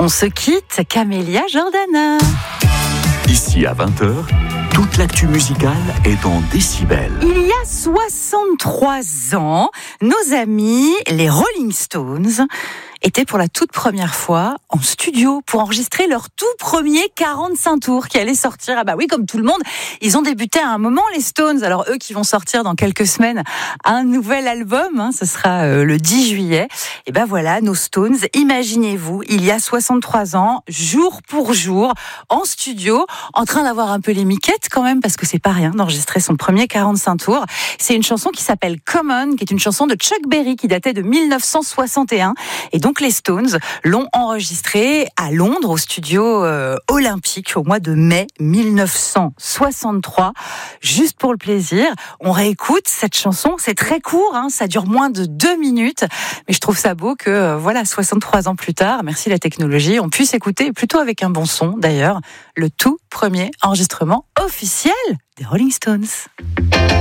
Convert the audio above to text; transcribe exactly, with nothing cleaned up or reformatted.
On se quitte, Camélia Jordana. Ici à vingt heures, toute l'actu musicale est en décibels. Il y a soixante-trois ans, nos amis, les Rolling Stones, étaient pour la toute première fois en studio pour enregistrer leur tout premier quarante-cinq tours qui allait sortir. Ah bah oui, comme tout le monde, ils ont débuté à un moment, les Stones. Alors eux qui vont sortir dans quelques semaines un nouvel album, hein, ce sera euh, le dix juillet. Et ben voilà, nos Stones, imaginez-vous, il y a soixante-trois ans, jour pour jour, en studio, en train d'avoir un peu les miquettes quand même, parce que c'est pas rien d'enregistrer son premier quarante-cinq tours. C'est une chanson qui s'appelle Common, qui est une chanson de Chuck Berry qui datait de mille neuf cent soixante et un. Et donc les Stones l'ont enregistré à Londres au studio euh, olympique au mois de mai mille neuf cent soixante-trois, juste pour le plaisir. On réécoute cette chanson, c'est très court, hein, ça dure moins de deux minutes, mais je trouve ça beau que euh, voilà, soixante-trois ans plus tard, merci la technologie, on puisse écouter, plutôt avec un bon son d'ailleurs, le tout premier enregistrement officiel des Rolling Stones.